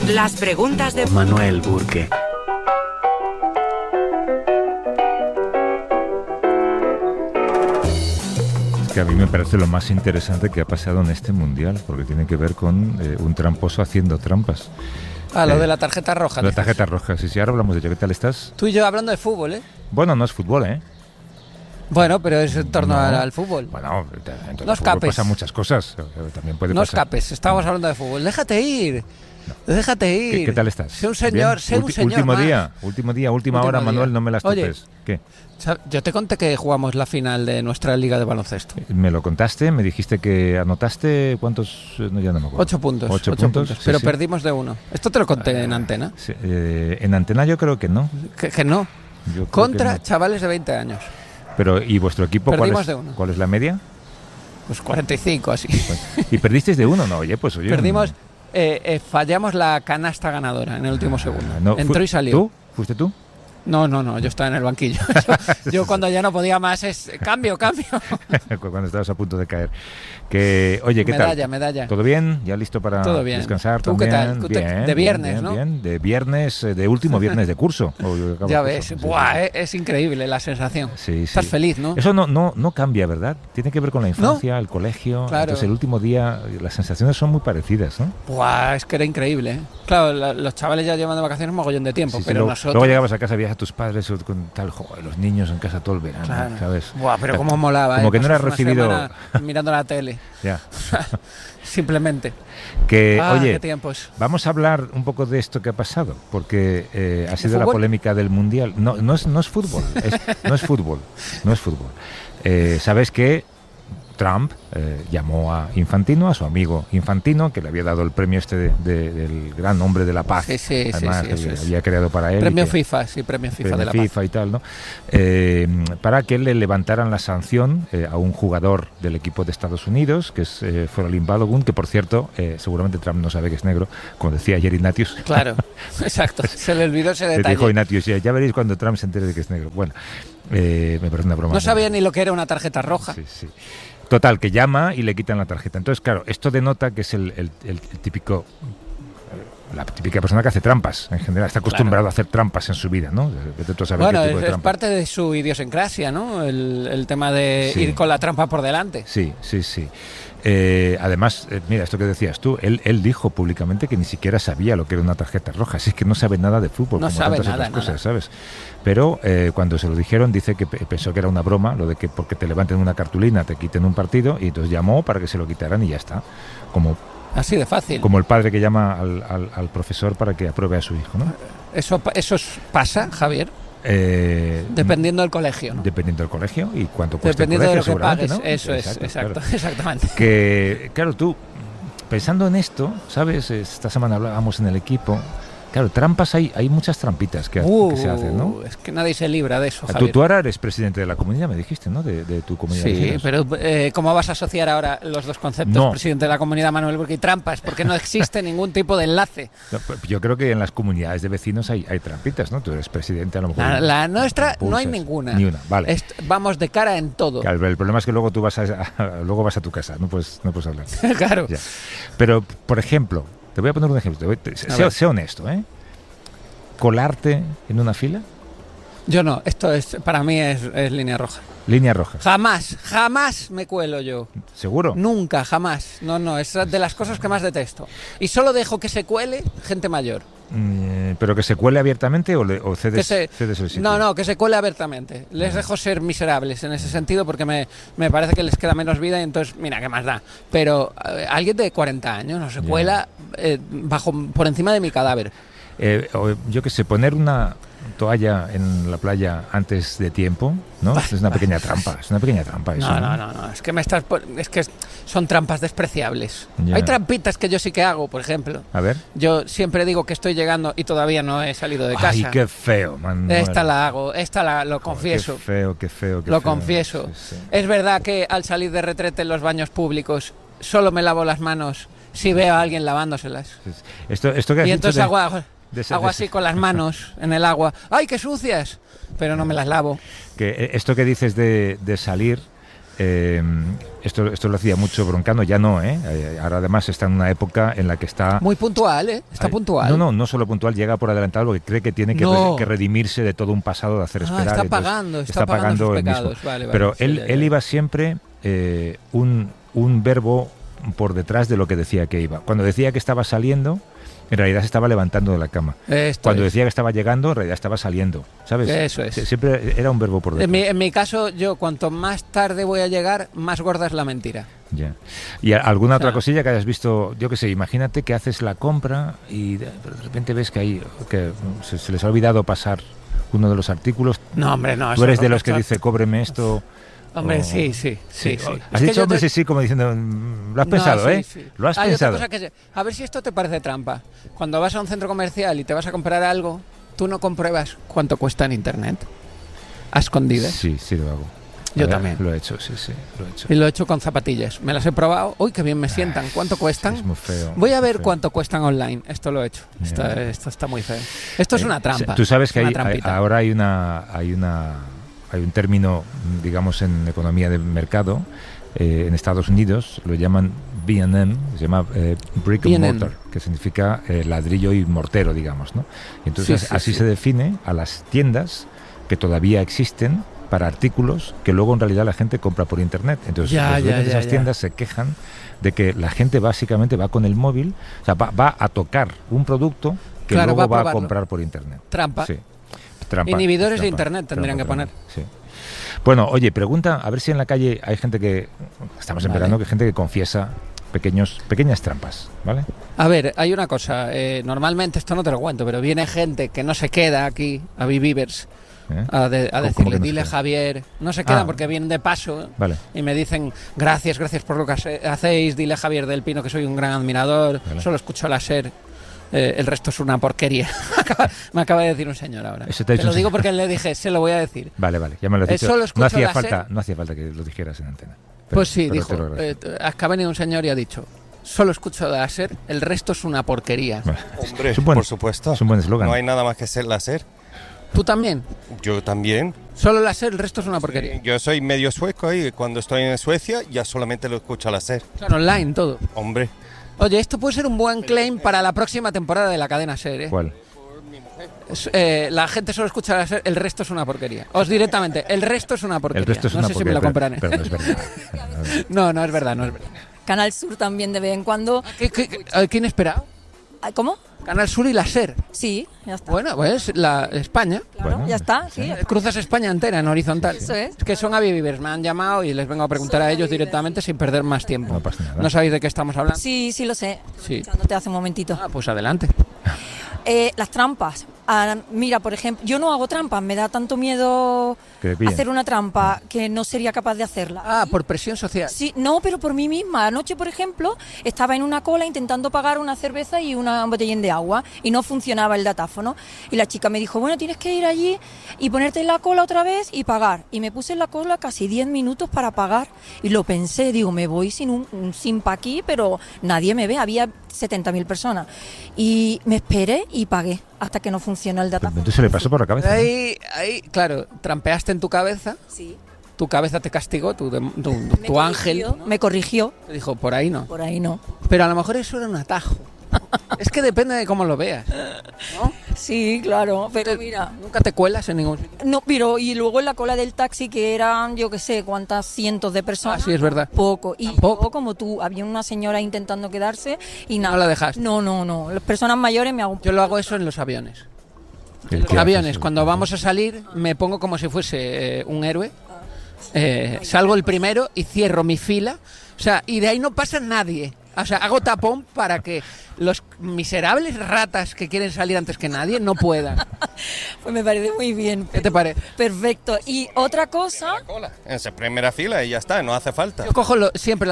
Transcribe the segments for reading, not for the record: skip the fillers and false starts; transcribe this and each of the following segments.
Las preguntas de Manuel Burke. Que a mí me parece lo más interesante que ha pasado en este mundial, porque tiene que ver con un tramposo haciendo trampas. Lo de la tarjeta roja. La tarjeta roja, sí, ahora hablamos de ello. ¿Qué tal estás? Tú y yo hablando de fútbol, ¿eh? Bueno, no es fútbol, ¿eh? Bueno, pero es en torno al fútbol. Bueno, no escapes. Pasan muchas cosas. También puede no pasar. escapes, estamos hablando de fútbol. Déjate ir. No. Déjate ir. ¿Qué tal estás? Sé un señor, sé un señor última hora, Manuel, no me las topes. ¿Qué? Yo te conté que jugamos la final de nuestra liga de baloncesto. Me lo contaste, me dijiste que anotaste, ¿cuántos? No, ya no me acuerdo. 8 puntos. 8 puntos. Sí, pero perdimos de 1. Esto te lo conté en antena. Sí, en antena yo creo que no. Que no. Contra no. Chavales de 20 años. Pero, ¿y vuestro equipo cuál es la media? Pues 45, así. ¿Y perdisteis de 1? No, oye, pues oye. Perdimos, fallamos la canasta ganadora en el último segundo. No, entró y salió. ¿Tú? ¿Fuiste tú? No, yo estaba en el banquillo. Yo cuando ya no podía más es cambio. Cuando estabas a punto de caer. Oye, ¿qué tal? Medalla. ¿Todo bien? ¿Ya listo para descansar? ¿Tú también? qué tal? Bien, de viernes, bien, ¿no? Bien, de viernes, de último viernes de curso. Ya ves, es increíble la sensación. Sí. Estás feliz, ¿no? Eso no cambia, ¿verdad? Tiene que ver con la infancia, el colegio. Claro. Entonces el último día las sensaciones son muy parecidas, ¿no? Es que era increíble, ¿eh? Claro, los chavales ya llevan de vacaciones un mogollón de tiempo, pero nosotros... Luego llegabas a casa, veías a tus padres con tal, los niños en casa todo el verano, claro. ¿sabes? Pero cómo molaba, como que no era recibido mirando la tele. Ya. simplemente. Oye, qué tiempos. Vamos a hablar un poco de esto que ha pasado, porque ha sido la fútbol? Polémica del Mundial. No es fútbol, no es fútbol. Sabes que Trump llamó a Infantino, a su amigo Infantino, que le había dado el premio del gran hombre de la paz. Sí, además, sí, que había creado para él. Premio FIFA de la FIFA paz. Y tal, ¿no? Para que le levantaran la sanción a un jugador del equipo de Estados Unidos, que es Froling Balogun, que por cierto, seguramente Trump no sabe que es negro, como decía ayer Ignatius. Claro, exacto, se le olvidó ese detalle. Le dijo Ignatius, ya veréis cuando Trump se entere de que es negro. Bueno, me parece una broma. No sabía ni lo que era una tarjeta roja. Sí. Total, que llama y le quitan la tarjeta. Entonces, claro, esto denota que es el típico... La típica persona que hace trampas, en general. Está acostumbrado a hacer trampas en su vida, ¿no? Bueno, es parte de su idiosincrasia, ¿no? El tema de ir con la trampa por delante. Sí. Además, mira, esto que decías tú, él dijo públicamente que ni siquiera sabía lo que era una tarjeta roja. Así es que no sabe nada de fútbol, no como sabe tantas otras cosas, ¿sabes? Pero cuando se lo dijeron, dice que pensó que era una broma, lo de que porque te levanten una cartulina te quiten un partido, y entonces llamó para que se lo quitaran y ya está. Así de fácil. Como el padre que llama al profesor para que apruebe a su hijo, ¿no? ¿Eso pasa, Javier? Dependiendo del colegio, ¿no? Dependiendo del colegio y cuánto cuesta dependiendo el colegio, de lo que pagues, ¿no? Eso exacto, claro. Exactamente. Que, claro, tú, pensando en esto, ¿sabes? Esta semana hablábamos en el equipo. Claro, trampas hay muchas trampitas que se hacen, ¿no? Es que nadie se libra de eso, Javier. Tú ahora eres presidente de la comunidad, me dijiste, ¿no? De tu comunidad. Sí, pero ¿cómo vas a asociar ahora los dos conceptos? No. Presidente de la comunidad, Manuel Burke, y trampas, porque no existe ningún tipo de enlace. No, yo creo que en las comunidades de vecinos hay trampitas, ¿no? Tú eres presidente, a lo mejor. La nuestra no hay ninguna. Ni una, vale. Vamos de cara en todo. Claro, el problema es que luego tú vas a tu casa, no puedes hablar. Claro. Ya. Pero, por ejemplo, te voy a poner un ejemplo. Sé honesto, ¿eh? ¿Colarte en una fila? Yo no, esto para mí es línea roja. Línea roja. Jamás me cuelo yo. ¿Seguro? Nunca, jamás. No, es de las cosas que más detesto. Y solo dejo que se cuele gente mayor. ¿Pero que se cuele abiertamente o cedes el sitio? No, que se cuele abiertamente. Les dejo ser miserables en ese sentido porque me parece que les queda menos vida y entonces, mira, ¿qué más da? Pero alguien de 40 años no se cuela por encima de mi cadáver. Yo qué sé, poner una toalla en la playa antes de tiempo, ¿no? Es una pequeña trampa, eso, No, es que son trampas despreciables. Ya. Hay trampitas que yo sí que hago, por ejemplo. A ver. Yo siempre digo que estoy llegando y todavía no he salido de casa. Ay, qué feo, man. Esta la hago, lo confieso. Qué feo. Lo confieso. Sí. Es verdad que al salir de retrete en los baños públicos solo me lavo las manos si veo a alguien lavándoselas. Esto que has y entonces dicho hago así con las manos en el agua. ¡Ay, qué sucias! Pero no me las lavo. Que esto que dices de salir, esto lo hacía mucho Broncano, ya no, ahora además está en una época en la que está... Muy puntual, Está puntual. No solo puntual, llega por adelantado porque cree que tiene que redimirse de todo un pasado de hacer esperar. Está pagando sus pecados. Vale, pero sí, él iba siempre un verbo por detrás de lo que decía que iba. Cuando decía que estaba saliendo, en realidad se estaba levantando de la cama. Cuando decía que estaba llegando, en realidad estaba saliendo, ¿sabes? Eso es. Siempre era un verbo por detrás. En mi caso, yo cuanto más tarde voy a llegar, más gorda es la mentira. Ya. ¿Y alguna otra cosilla que hayas visto? Yo qué sé, imagínate que haces la compra y de repente ves que se les ha olvidado pasar uno de los artículos. No, hombre, no. Tú eres de los que dice, cóbreme esto... Hombre, sí. Has dicho, hombre, sí, como diciendo, lo has pensado, sí. Lo has Hay pensado. otra cosa a ver si esto te parece trampa. Cuando vas a un centro comercial y te vas a comprar algo, tú no compruebas cuánto cuesta en internet. ¿A escondidas? Sí, lo hago. Yo también. Lo he hecho, sí, lo he hecho. Y lo he hecho con zapatillas. Me las he probado. Uy, qué bien me sientan. ¿Cuánto cuestan? Es muy feo. Voy a ver cuánto cuestan online. Esto lo he hecho. Esto está muy feo. Esto es una trampa. Tú sabes que ahora hay un término, digamos, en economía de mercado, en Estados Unidos lo llaman B&M, se llama Brick and Mortar, que significa ladrillo y mortero, digamos, ¿no? Entonces así se define a las tiendas que todavía existen para artículos que luego en realidad la gente compra por internet. Entonces los dueños de esas tiendas se quejan de que la gente básicamente va con el móvil, o sea, va a tocar un producto que luego va a comprar por internet. Trampa. Sí. Inhibidores de internet tendrían que poner. Sí. Bueno, oye, pregunta, a ver si en la calle hay gente que, estamos en verano, que hay gente que confiesa pequeñas trampas, ¿vale? A ver, hay una cosa, normalmente esto no te lo cuento, pero viene gente que no se queda aquí, a Vivivers, a decirle, dile a Javier, no se quedan porque vienen de paso, vale. Y me dicen, gracias por lo que hacéis, dile a Javier del Pino que soy un gran admirador, solo escucho la SER. El resto es una porquería. Me acaba de decir un señor ahora. Te lo digo porque le dije, se lo voy a decir. Vale, ya me lo has dicho. No hacía falta que lo dijeras en antena. Pues sí, dijo. Acá ha venido un señor y ha dicho, solo escucho la SER, el resto es una porquería. Vale. Hombre, por supuesto. Es un buen eslogan. No hay nada más que ser la SER. ¿Tú también? Yo también. Solo la SER, el resto es una porquería. Yo soy medio sueco y cuando estoy en Suecia ya solamente lo escucho a la SER. Claro, online todo. Hombre. Oye, esto puede ser un buen claim para la próxima temporada de la cadena SER, ¿eh? ¿Cuál? La gente solo escucha la SER, el resto es una porquería. Directamente, el resto es una porquería. El resto es una porquería, si me lo compraré. Pero no es verdad. No es verdad. Canal Sur también de vez en cuando. ¿Qué inesperado? ¿Cómo? Canal Sur y la SER. Sí, ya está. Bueno, pues España. Claro, ya está, sí. Cruzas España entera en horizontal. Eso es. Es que son Avivivers, me han llamado y les vengo a preguntar a ellos directamente sin perder más tiempo. No pasa nada. ¿No sabéis de qué estamos hablando? Sí, lo sé. Sí. Escuchándote hace un momentito. Pues adelante. Las trampas. Mira, por ejemplo, yo no hago trampas, me da tanto miedo hacer una trampa que no sería capaz de hacerla. Por presión social. Sí, no, pero por mí misma. Anoche, por ejemplo, estaba en una cola intentando pagar una cerveza y una botellín de agua y no funcionaba el datáfono. Y la chica me dijo, bueno, tienes que ir allí y ponerte en la cola otra vez y pagar. Y me puse en la cola casi 10 minutos para pagar y lo pensé, digo, me voy sin pa' aquí, pero nadie me ve, había 70.000 personas. Y me esperé y pagué hasta que no funcionó el datáfono. Entonces se le pasó por la cabeza. Ahí, claro, trampeaste en tu cabeza. Sí. Tu cabeza te castigó, tu ángel. Me corrigió. Te dijo, por ahí no. Por ahí no. Pero a lo mejor eso era un atajo. Es que depende de cómo lo veas, ¿no? Sí, claro, pero mira... Nunca te cuelas en ningún sitio. No, pero y luego en la cola del taxi que eran, yo qué sé, cuántas cientos de personas. Sí, es verdad. Poco. Y poco como tú, había una señora intentando quedarse y nada. No la dejaste. No. Las personas mayores me hago... Yo lo hago eso en los aviones. En los aviones, cuando vamos a salir, me pongo como si fuese un héroe. Salgo el primero y cierro mi fila. O sea, y de ahí no pasa nadie. O sea, hago tapón para que los miserables ratas que quieren salir antes que nadie no puedan. Pues me parece muy bien. ¿Qué te parece? Perfecto. Y otra cosa... En esa primera fila y ya está, no hace falta. Yo cojo siempre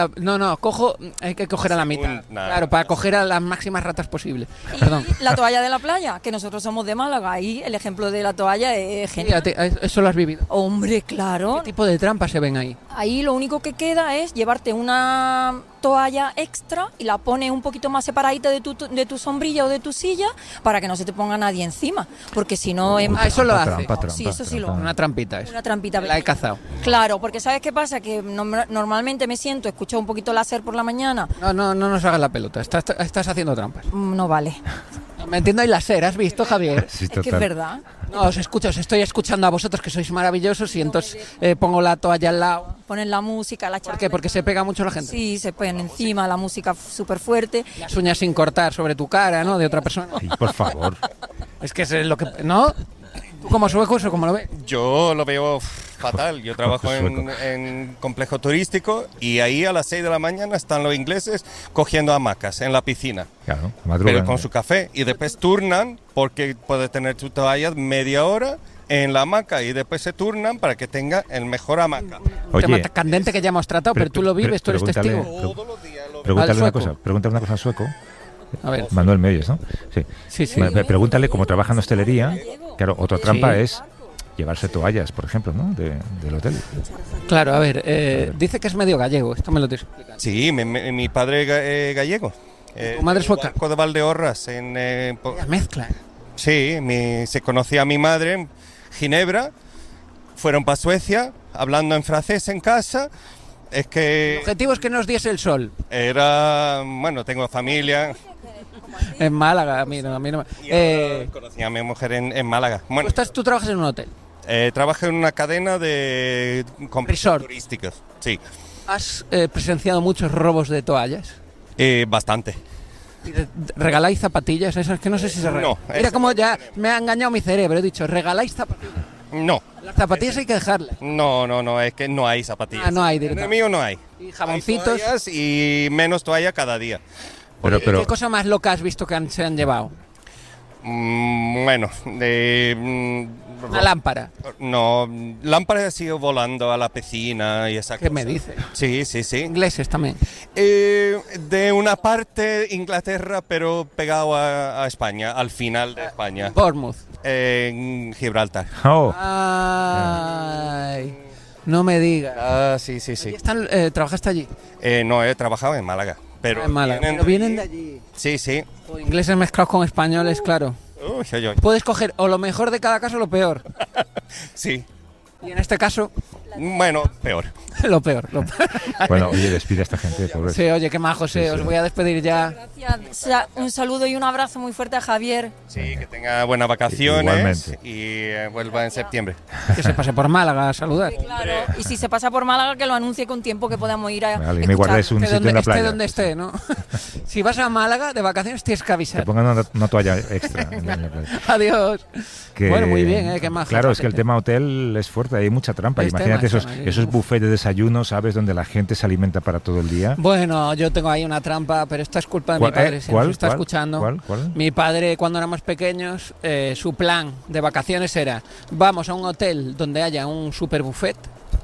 hay que coger a la mitad. Claro, para coger a las máximas ratas posibles. Perdón. La toalla de la playa, que nosotros somos de Málaga, y el ejemplo de la toalla es genial. Eso lo has vivido. Hombre, claro. ¿Qué tipo de trampas se ven ahí? Ahí lo único que queda es llevarte una toalla extra y la pones un poquito más separadita de tu sombrilla o de tu silla para que no se te ponga nadie encima, porque si no es... eso lo hace. Sí, eso sí lo hace. Una trampita es. Una trampita. La he cazado. Claro, porque ¿sabes qué pasa? Que normalmente me siento, escucho un poquito láser por la mañana. No nos hagas la pelota, estás haciendo trampas. No vale. Me entiendo, hay láser, ¿has visto, Javier? Sí, Es que total. es verdad. No, os estoy escuchando a vosotros que sois maravillosos y entonces pongo la toalla al lado. Ponen la música, la ¿Por charla. qué? Porque se pega mucho la gente. Sí, se ponen encima, la música súper fuerte. Las uñas sin cortar sobre tu cara, ¿no? De otra persona. Ay, por favor. Es que es lo que... ¿No? ¿Tú como sueco eso cómo lo ves? Yo lo veo fatal. Yo trabajo Sueco. en complejo turístico y ahí a las 6 de la mañana están los ingleses cogiendo hamacas en la piscina. Claro, madrugan. Pero con su café. Y después turnan porque puedes tener tu toalla media hora en la hamaca y después se turnan para que tenga el mejor hamaca. Un tema Oye, candente que ya hemos tratado, pero tú lo vives, tú eres pregúntale- testigo. Todos los días lo Pregúntale Al una sueco. cosa, pregúntale una cosa al sueco. A ver, Manuel, ¿me oyes, no? Sí. sí. Pregúntale cómo trabaja en hostelería. Claro, otra trampa Sí. es llevarse toallas, por ejemplo, ¿no? Del hotel. Claro, a ver, dice que es medio gallego, esto me lo tienes que explicar. Sí, mi padre es gallego. ¿Tu madre sueca? Barco de Valdeorras. La mezcla. Sí, se conocía a mi madre en Ginebra. Fueron para Suecia, hablando en francés en casa. Es El que objetivo es que nos diese el sol. bueno, tengo familia. En Málaga, a mí no. Conocí a mi mujer en Málaga. Tú, Bueno, tú trabajas en un hotel. trabajo en una cadena de complejos Resort. turísticos. Sí, ¿Has presenciado muchos robos de toallas? bastante. ¿Y ¿Regaláis zapatillas? Esas que no sé si se regalan. No, Mira eso cómo no. ya me ha engañado mi cerebro. He dicho, ¿regaláis zapatillas? No, Las zapatillas hay que dejarlas. no, es que no hay zapatillas. Ah, no hay En el directamente. mío no hay. Y Hay jaboncitos. toallas y menos toalla cada día. Pero, ¿Qué cosa más loca has visto que se han llevado? Bueno, Una lámpara. no, lámparas ha sido volando a la piscina y esa ¿Qué cosa. me dice? Sí. Ingleses también. De una parte Inglaterra, pero pegado a España, al final de España, Bournemouth. en Gibraltar. Oh, Ay, no me digas. Ah, sí. ¿Trabajaste allí? No, he trabajado en Málaga, pero En Málaga. Pero vienen de allí. Sí. O ingleses mezclados con españoles, claro. Uy. Puedes coger o lo mejor de cada caso o lo peor. Sí. Y en este caso, Bueno, peor. lo peor. bueno, oye, despide a esta gente, pobre. Sí, oye, qué majo, Sí. os voy a despedir ya. Gracias. Un saludo y un abrazo muy fuerte a Javier. Sí, que tenga buenas vacaciones Igualmente. y vuelva en septiembre. Que se pase por Málaga a saludar. Claro. Y si se pasa por Málaga, que lo anuncie con tiempo, que podamos ir a Vale, y me guardáis un Esté sitio en la esté playa. donde esté, ¿no? Si vas a Málaga de vacaciones tienes que Te avisar. pongan una toalla extra. en la playa. Adiós. Que- Bueno, muy bien, qué majo. Claro, es que el tema hotel es fuerte, hay mucha trampa. Es Imagínate tema, esos buffets de desayuno, ¿sabes? Donde la gente se alimenta para todo el día. Bueno, yo tengo ahí una trampa, pero esta es culpa de mi ¿Cuál- padre, si cuál- nos está cuál- escuchando. cuál? Mi padre, cuando éramos pequeños, su plan de vacaciones era: vamos a un hotel donde haya un super buffet,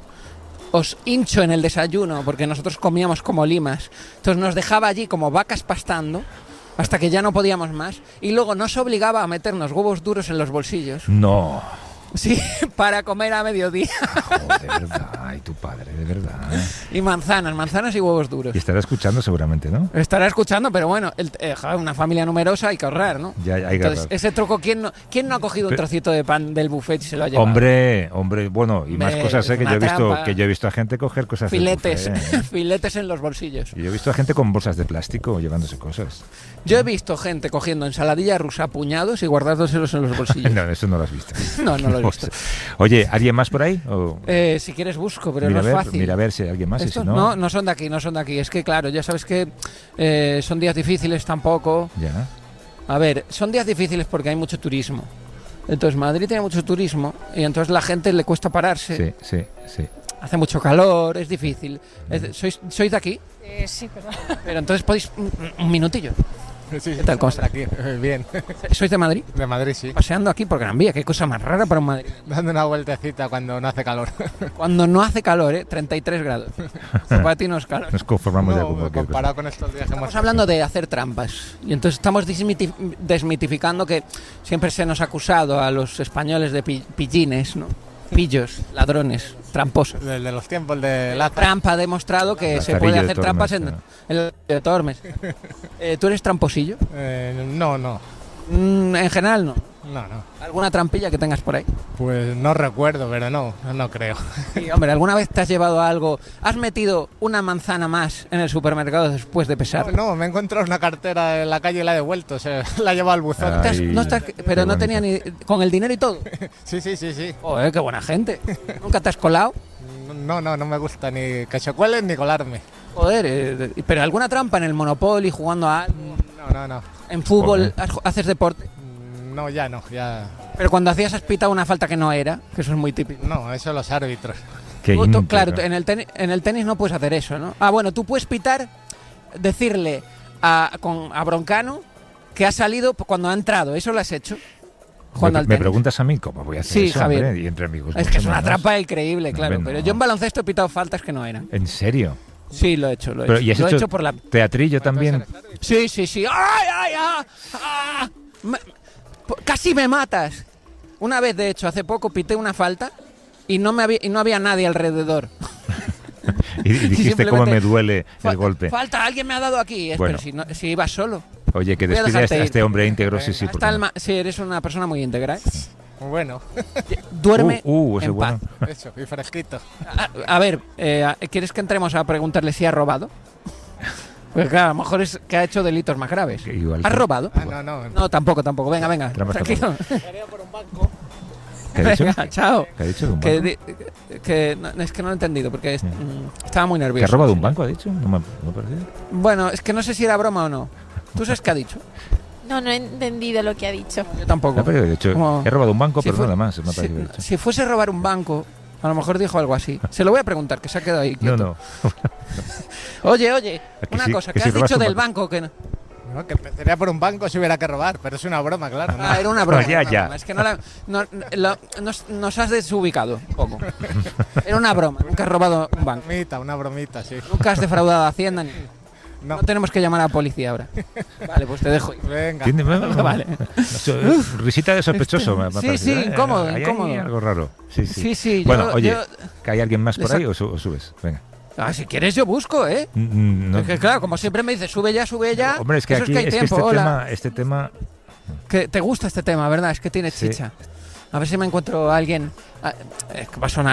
os hincho en el desayuno, porque nosotros comíamos como limas, entonces nos dejaba allí como vacas pastando, hasta que ya no podíamos más, y luego nos obligaba a meternos huevos duros en los bolsillos, No. sí, para comer a mediodía, Joder, de verdad. Ay, tu padre, de verdad. y manzanas y huevos duros. Y estará escuchando seguramente, ¿no? Estará escuchando, pero bueno, joder, una familia numerosa hay que ahorrar, ¿no? Ya hay que Entonces, ahorrar. ese truco, ¿quién no ha cogido un Pero- trocito de pan del buffet y se lo ha llevado? Hombre, bueno, y más Hombre, cosas, es que una trampa. yo he visto a gente coger cosas del Filetes, buffet, ¿eh? filetes en los bolsillos. Y yo he visto a gente con bolsas de plástico llevándose cosas. Yo he visto gente cogiendo ensaladilla rusa a puñados y guardándoselos en los bolsillos. No, eso no lo has visto. No lo he visto. Oye, ¿alguien más por ahí? O- Si quieres busco, pero mira, no a es ver, fácil. mira a ver si hay alguien más. Y Estos si no, no son de aquí, no son de aquí. Es que claro, ya sabes que son días difíciles tampoco. ya. A ver, son días difíciles porque hay mucho turismo. Entonces Madrid tiene mucho turismo y entonces la gente le cuesta pararse. Sí. Hace mucho calor, es difícil. ¿Sois de aquí? Sí, perdón. Pero entonces podéis un minutillo. Sí, ¿Qué tal? ¿Cómo estás? Aquí, bien. ¿Sois de Madrid? De Madrid, sí. Paseando aquí por Gran Vía, qué cosa más rara para un Madrid. Dando una vueltecita cuando no hace calor. Cuando no hace calor, 33 grados. Para ti no es calor. Nos conformamos ya con No, cualquier cosa. comparado con estos días que hemos Estamos hablando de hacer trampas y entonces estamos desmitificando que siempre se nos ha acusado a los españoles de pillines, ¿no? pillos, ladrones, tramposos. Desde los tiempos de Lázaro. Trump ha demostrado que se Lazarillo puede de hacer Tormes, trampas ¿no? en el de Tormes. ¿Tú eres tramposillo? No. En general no. No. ¿Alguna trampilla que tengas por ahí? Pues no recuerdo, pero no creo. Sí, hombre, ¿alguna vez te has llevado algo? ¿Has metido una manzana más en el supermercado después de pesar? No, me he encontrado una cartera en la calle y la he devuelto. La he llevado al buzón. Ah. Estás- Ay, no estás- qué pero no bonito. tenía ni... Con el dinero y todo. Sí. Joder, qué buena gente. ¿Nunca te has colado? No me gusta ni que se cuelen ni colarme. Joder, pero ¿alguna trampa en el Monopoly, jugando a algo? No. En fútbol, Joder. haces deporte? No, ya. Pero cuando hacías has pitado una falta que no era, que eso es muy típico. No, eso los árbitros. Qué Tú, íntegro. claro, en el tenis no puedes hacer eso, ¿no? Ah, bueno, tú puedes pitar, decirle a Broncano que ha salido cuando ha entrado. ¿Eso lo has hecho? Jugando Me al tenis. preguntas a mí cómo voy a hacer Sí, eso, Javier. hombre, y entre amigos. Es que es mucho una menos. trampa increíble, claro. Hombre, Pero no. yo en baloncesto he pitado faltas que no eran. ¿En serio? Sí, lo he hecho. Pero, ¿y has Lo he hecho hecho por la... teatrillo también? Sí. ¡Ay! Casi me matas. Una vez, de hecho, hace poco pité una falta y no había nadie alrededor. Y dijiste simplemente- cómo me duele el golpe. Falta, alguien me ha dado aquí. Bueno. Pero si ibas solo. Oye, que Voy a despide a dejarte ir. este hombre íntegro, sí, Hasta porque el sí, eres una persona muy íntegra, ¿eh? Bueno, Duerme ese en bueno. paz. eso, y fresquito. A ver, ¿quieres que entremos a preguntarle si ha robado? Pues claro, a lo mejor es que ha hecho delitos más graves. Que igual ¿Has que- robado? No. No, tampoco. Venga, Trampas tranquilo. ¿Qué ha dicho? Venga, chao. ¿Qué ha dicho de un Que, banco? es que no lo he entendido porque estaba muy ¿Que ha nervioso. robado un banco, ha dicho? No me ha parecido. Bueno, es que no sé si era broma o no. ¿Tú sabes qué ha dicho? No he entendido lo que ha dicho. Yo tampoco. No, pero de hecho, Como- he robado un banco, Si pero fue- nada más. Me ha parecido si, dicho. si fuese robar un banco, a lo mejor dijo algo así. Se lo voy a preguntar, que se ha quedado ahí No, quieto. no. Oye, Que una sí, cosa, que ¿qué si has robas dicho un del banco. banco? Que no. No, que empezaría por un banco si hubiera que robar, pero es una broma, claro. ¿no? Ah, era una broma. Ya, era una ya. broma. Es que nos has desubicado un poco. Era una broma. Nunca has robado un banco. Una bromita, sí. Nunca has defraudado a Hacienda. No. No tenemos que llamar a la policía ahora. Vale, pues te dejo ir. Venga. ¿Tiene- Vale. Risita de sospechoso. me ha sí, parecido, sí, ¿eh? incómodo, Hay incómodo. algo raro. Sí, sí. Sí, sí, Bueno, yo- oye, yo- ¿que hay alguien más por Les ha- ahí o subes? Venga. Ah, si quieres yo busco, ¿eh? No. Es que claro, como siempre me dices, sube ya. Hombre, es que Eso aquí hay es que tiempo, hola. este tema Que te gusta este tema, ¿verdad? Es que tiene Sí. chicha. A ver si me encuentro a alguien. Es que va a sonar